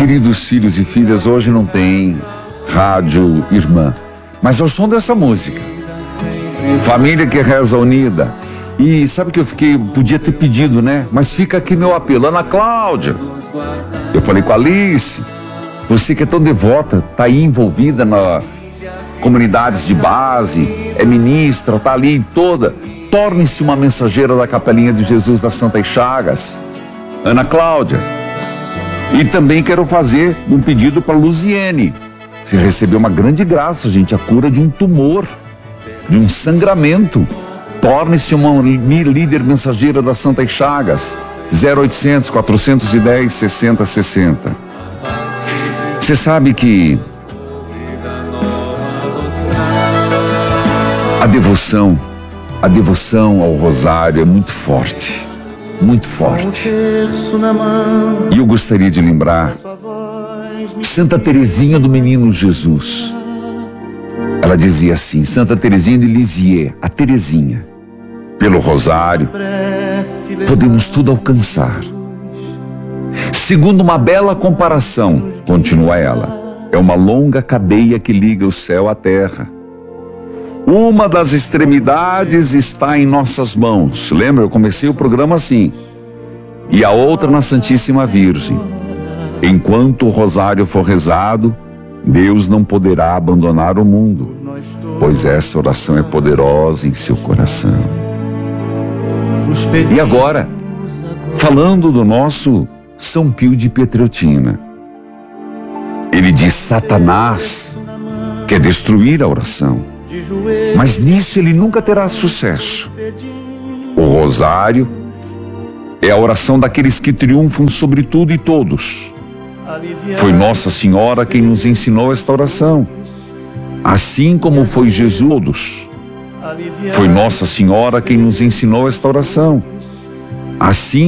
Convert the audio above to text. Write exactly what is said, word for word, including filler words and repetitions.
Queridos filhos e filhas, hoje não tem rádio irmã, mas ao som dessa música, família que reza unida. E sabe que eu fiquei, podia ter pedido, né? Mas fica aqui meu apelo, Ana Cláudia. Eu falei com a Alice, você que é tão devota, tá aí envolvida na comunidades de base, é ministra, tá ali toda, torne-se uma mensageira da Capelinha de Jesus das Santas Chagas, Ana Cláudia. E também quero fazer um pedido para Luziene. Você recebeu uma grande graça, gente, a cura de um tumor, de um sangramento. Torne-se uma líder mensageira das Santas Chagas. zero oitocentos, quatrocentos e dez, sessenta sessenta. Você sabe que a devoção, a devoção ao rosário é muito forte. Muito forte. E eu gostaria de lembrar Santa Teresinha do Menino Jesus. Ela dizia assim, Santa Teresinha de Lisieux, a Teresinha, pelo rosário podemos tudo alcançar. Segundo uma bela comparação, continua ela, é uma longa cadeia que liga o céu à terra. Uma das extremidades está em nossas mãos. Lembra? Eu comecei o programa assim. E a outra na Santíssima Virgem. Enquanto o rosário for rezado, Deus não poderá abandonar o mundo, pois essa oração é poderosa em seu coração. E agora, falando do nosso São Pio de Pietreutina, ele diz: Satanás quer destruir a oração, mas nisso ele nunca terá sucesso. O rosário é a oração daqueles que triunfam sobre tudo e todos. Foi Nossa Senhora quem nos ensinou esta oração, assim como foi Jesus. Foi Nossa Senhora quem nos ensinou esta oração, assim